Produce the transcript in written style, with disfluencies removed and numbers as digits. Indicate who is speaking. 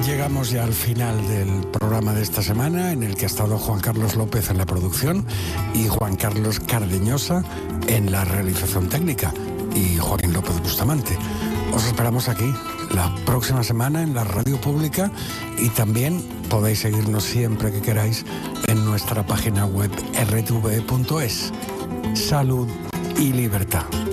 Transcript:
Speaker 1: Llegamos ya al final del programa de esta semana, en el que ha estado Juan Carlos López en la producción y Juan Carlos Cardeñosa en la realización técnica y Joaquín López Bustamante. Os esperamos aquí la próxima semana en la radio pública y también podéis seguirnos siempre que queráis en nuestra página web rtv.es. Salud y libertad.